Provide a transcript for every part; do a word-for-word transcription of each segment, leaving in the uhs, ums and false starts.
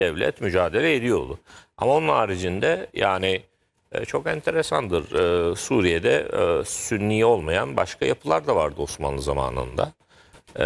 devlet mücadele ediyordu. Ama onun haricinde yani e, çok enteresandır. E, Suriye'de e, Sünni olmayan başka yapılar da vardı Osmanlı zamanında. E,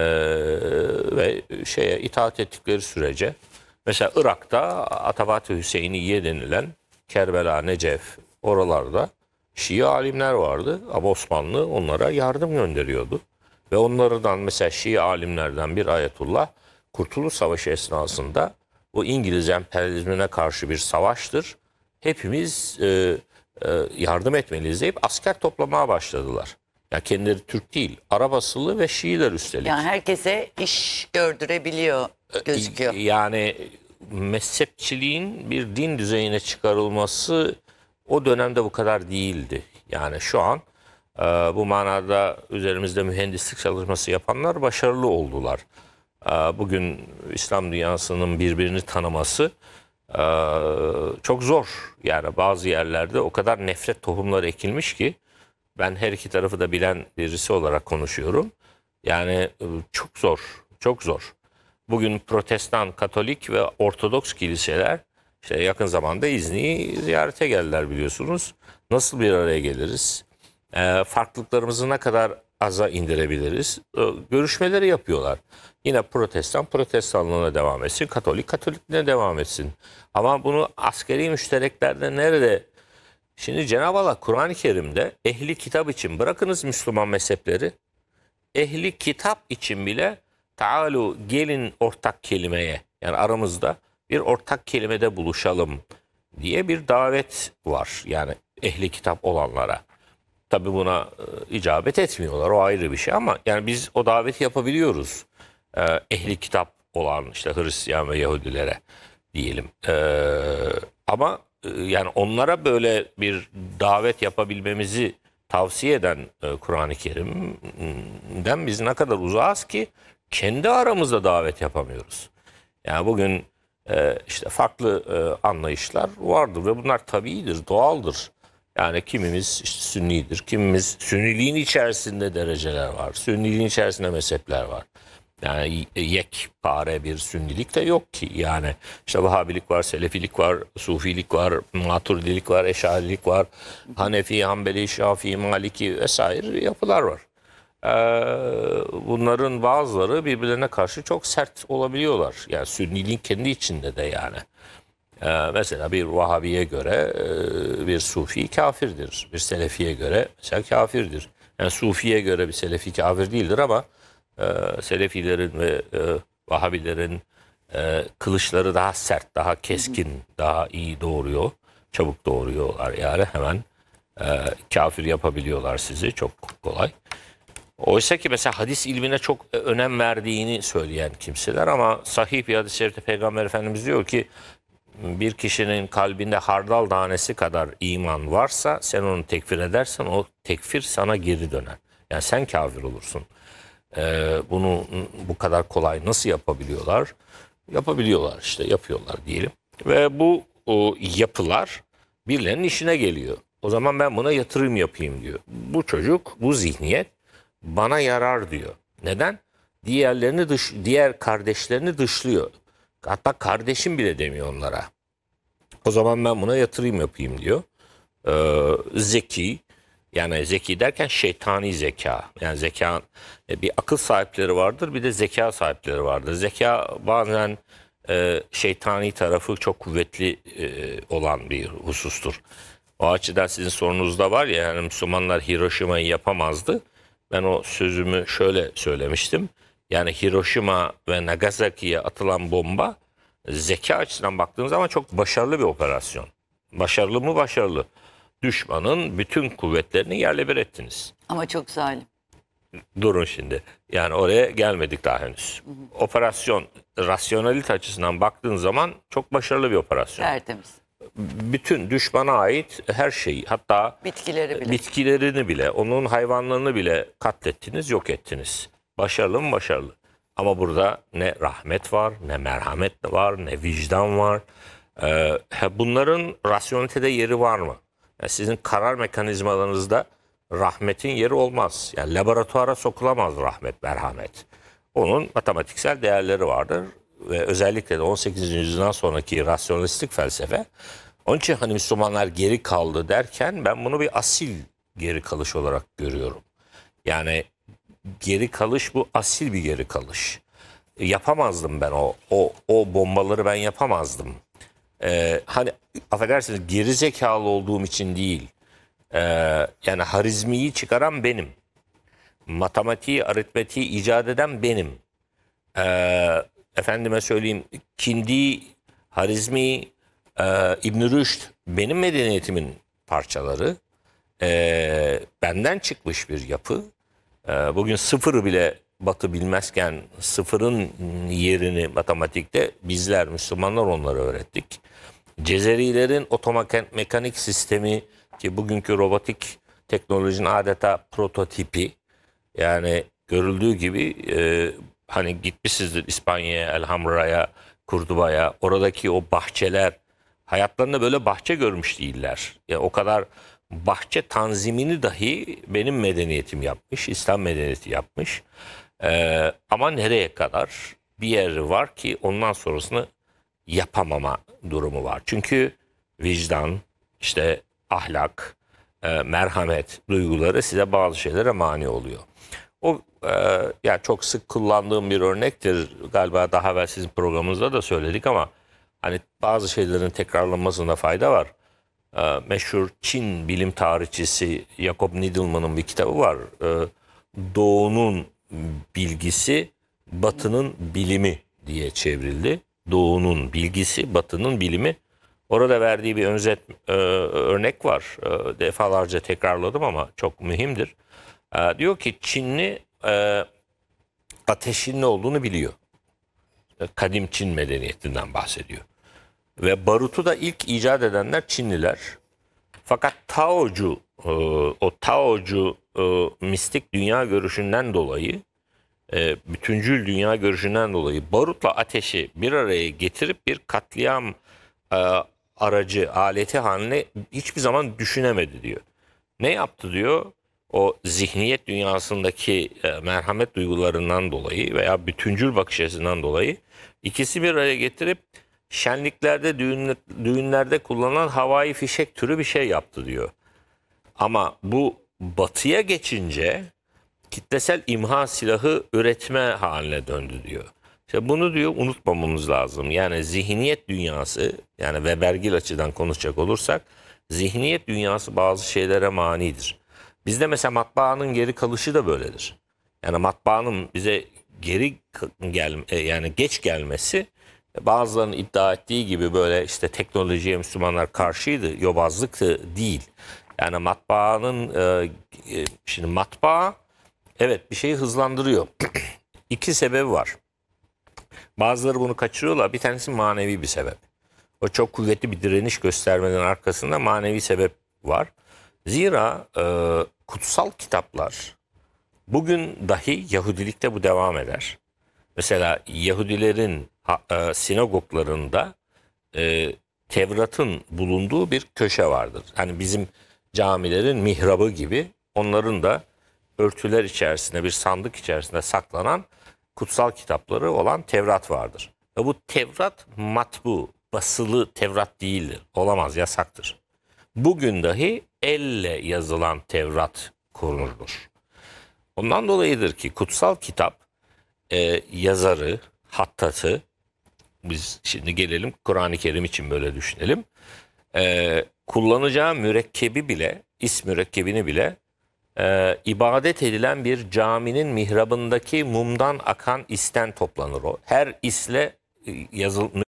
ve şeye itaat ettikleri sürece. Mesela Irak'ta Atabat-ı Hüseyiniye denilen Kerbela, Necef oralarda Şii alimler vardı. Ama Osmanlı onlara yardım gönderiyordu. Ve onlardan mesela Şii alimlerden bir ayetullah Kurtuluş Savaşı esnasında bu İngiliz emperyalizmine karşı bir savaştır. Hepimiz e, e, yardım etmeliyiz deyip asker toplamaya başladılar. Yani kendileri Türk değil, Arap asıllı ve Şiiler üstelik. Yani herkese iş gördürebiliyor gözüküyor. Yani mezhepçiliğin bir din düzeyine çıkarılması o dönemde bu kadar değildi. Yani şu an e, bu manada üzerimizde mühendislik çalışması yapanlar başarılı oldular. E, bugün İslam dünyasının birbirini tanıması e, çok zor. Yani bazı yerlerde o kadar nefret tohumları ekilmiş ki ben her iki tarafı da bilen birisi olarak konuşuyorum. Yani e, çok zor, çok zor. Bugün Protestan, Katolik ve Ortodoks kiliseler işte yakın zamanda İznik'i ziyarete geldiler biliyorsunuz. Nasıl bir araya geliriz? E, farklılıklarımızı ne kadar aza indirebiliriz? E, görüşmeleri yapıyorlar. Yine Protestan, Protestanlığına devam etsin. Katolik, Katolikliğine devam etsin. Ama bunu askeri müştereklerde nerede? Şimdi Cenab-ı Allah Kur'an-ı Kerim'de ehli kitap için bırakınız Müslüman mezhepleri. Ehli kitap için bile taalu gelin ortak kelimeye yani aramızda bir ortak kelimede buluşalım diye bir davet var. Yani ehli kitap olanlara. Tabi buna e, icabet etmiyorlar o ayrı bir şey ama yani biz o daveti yapabiliyoruz. E, ehli kitap olan işte Hristiyan ve Yahudilere diyelim. E, ama e, yani onlara böyle bir davet yapabilmemizi tavsiye eden e, Kur'an-ı Kerim'den biz ne kadar uzağız ki kendi aramızda davet yapamıyoruz. Yani bugün e, işte farklı e, anlayışlar vardır ve bunlar tabiidir, doğaldır. Yani kimimiz işte Sünnidir, kimimiz Sünniliğin içerisinde dereceler var, Sünniliğin içerisinde mezhepler var. Yani yekpare bir Sünnilik de yok ki. Yani işte Vahabilik var, Selefilik var, Sufilik var, Maturidilik var, Eşarilik var, Hanefi, Hanbeli, Şafii, Maliki vesaire yapılar var. Ee, bunların bazıları birbirlerine karşı çok sert olabiliyorlar. Yani Sünniliğin kendi içinde de yani. Ee, mesela bir Vahabiye göre e, bir Sufi kafirdir. Bir Selefiye göre mesela kafirdir. Yani Sufiye göre bir Selefi kafir değildir ama e, Selefilerin ve e, Vahabilerin e, kılıçları daha sert, daha keskin, daha iyi doğuruyor. Çabuk doğuruyorlar yani hemen e, kafir yapabiliyorlar sizi çok kolay. Oysa ki mesela hadis ilmine çok önem verdiğini söyleyen kimseler ama sahih bir hadis-i şerifte Peygamber Efendimiz diyor ki bir kişinin kalbinde hardal tanesi kadar iman varsa sen onu tekfir edersen o tekfir sana geri döner. Yani sen kafir olursun. Ee, bunu bu kadar kolay nasıl yapabiliyorlar? Yapabiliyorlar işte yapıyorlar diyelim. Ve bu o yapılar birilerinin işine geliyor. O zaman ben buna yatırım yapayım diyor. Bu çocuk, bu zihniyet bana yarar diyor. Neden? Diğerlerini dış, diğer kardeşlerini dışlıyor. Hatta kardeşim bile demiyor onlara. O zaman ben buna yatırım yapayım diyor. Ee, zeki, yani zeki derken şeytani zeka. Yani zeka, bir akıl sahipleri vardır, bir de zeka sahipleri vardır. Zeka bazen e, şeytani tarafı çok kuvvetli e, olan bir husustur. O açıdan sizin sorunuzda var ya, yani Müslümanlar Hiroşima'yı yapamazdı. Ben o sözümü şöyle söylemiştim. Yani Hiroşima ve Nagasaki'ye atılan bomba zeka açısından baktığınız zaman çok başarılı bir operasyon. Başarılı mı? Başarılı. Düşmanın bütün kuvvetlerini yerle bir ettiniz. Ama çok zalim. Durun şimdi. Yani oraya gelmedik daha henüz. Hı hı. Operasyon rasyonelite açısından baktığın zaman çok başarılı bir operasyon. Tertemiz. Bütün düşmana ait her şeyi, hatta bitkileri bile. bitkilerini bile, onun hayvanlarını bile katlettiniz, yok ettiniz. Başarılı mı? Başarılı. Ama burada ne rahmet var, ne merhamet var, ne vicdan var. Ee, bunların rasyonelitede yeri var mı? Yani sizin karar mekanizmalarınızda rahmetin yeri olmaz. Yani laboratuvara sokulamaz rahmet, merhamet. Onun matematiksel değerleri vardır. ve özellikle de on sekizinci yüzyıldan sonraki rasyonalistik felsefe. Onun için hani Müslümanlar geri kaldı derken ben bunu bir asil geri kalış olarak görüyorum. Yani geri kalış bu asil bir geri kalış. Yapamazdım ben o o o bombaları ben yapamazdım. Ee, hani affedersiniz geri zekalı olduğum için değil. Ee, yani harizmiyi çıkaran benim. Matematiği, aritmetiği icat eden benim. Ee, efendime söyleyeyim Kindi, Harizmi, e, İbn Rüşd benim medeniyetimin parçaları. Ee, benden çıkmış bir yapı. Ee, bugün sıfırı bile Batı bilmezken sıfırın yerini matematikte bizler Müslümanlar onları öğrettik. Cezerilerin otomekanik sistemi ki bugünkü robotik teknolojinin adeta prototipi. Yani görüldüğü gibi e, hani gitmişsizdir İspanya'ya, Elhamra'ya, Kurduba'ya. Oradaki o bahçeler hayatlarında böyle bahçe görmüş değiller. Ya o kadar bahçe tanzimini dahi benim medeniyetim yapmış, İslam medeniyeti yapmış. E, ama nereye kadar? Bir yer var ki ondan sonrasını yapamama durumu var. Çünkü vicdan, işte ahlak, e, merhamet duyguları size bazı şeylere mani oluyor. O e, yani çok sık kullandığım bir örnektir. Galiba daha evvel sizin programınızda da söyledik ama hani bazı şeylerin tekrarlanmasında fayda var. E, meşhur Çin bilim tarihçisi Jacob Needleman'ın bir kitabı var. E, Doğu'nun bilgisi, Batı'nın bilimi diye çevrildi. Doğu'nun bilgisi, Batı'nın bilimi. Orada verdiği bir özet, e, örnek var. E, defalarca tekrarladım ama çok mühimdir. E, diyor ki Çinli e, ateşin ne olduğunu biliyor. E, kadim Çin medeniyetinden bahsediyor. Ve barutu da ilk icat edenler Çinliler. Fakat Taocu, e, o Taocu e, mistik dünya görüşünden dolayı, e, bütüncül dünya görüşünden dolayı barutla ateşi bir araya getirip bir katliam e, aracı, aleti haline hiçbir zaman düşünemedi diyor. Ne yaptı diyor? O zihniyet dünyasındaki e, merhamet duygularından dolayı veya bütüncül bakış açısından dolayı ikisi bir araya getirip şenliklerde, düğün, düğünlerde kullanılan havai fişek türü bir şey yaptı diyor. Ama bu batıya geçince kitlesel imha silahı üretme haline döndü diyor. İşte bunu diyor unutmamamız lazım. Yani zihniyet dünyası, yani Webergil açıdan konuşacak olursak zihniyet dünyası bazı şeylere manidir. Bizde mesela matbaanın geri kalışı da böyledir. Yani matbaanın bize geri gel yani geç gelmesi bazılarının iddia ettiği gibi böyle işte teknolojiye Müslümanlar karşıydı, yobazlıktı değil. Yani matbaanın e, şimdi matbaa evet bir şeyi hızlandırıyor. İki sebebi var. Bazıları bunu kaçırıyorlar. Bir tanesi manevi bir sebep. O çok kuvvetli bir direniş göstermenin arkasında manevi sebep var. Zira e, kutsal kitaplar bugün dahi Yahudilikte bu devam eder. Mesela Yahudilerin e, sinagoglarında e, Tevrat'ın bulunduğu bir köşe vardır. Hani bizim camilerin mihrabı gibi onların da örtüler içerisinde bir sandık içerisinde saklanan kutsal kitapları olan Tevrat vardır. Ve bu Tevrat matbu, basılı Tevrat değildir. Olamaz, yasaktır. Bugün dahi elle yazılan Tevrat korunur. Ondan dolayıdır ki kutsal kitap e, yazarı, hattatı, biz şimdi gelelim Kur'an-ı Kerim için böyle düşünelim. E, kullanacağı mürekkebi bile, is mürekkebini bile e, ibadet edilen bir caminin mihrabındaki mumdan akan isten toplanır o. Her isle yazıl,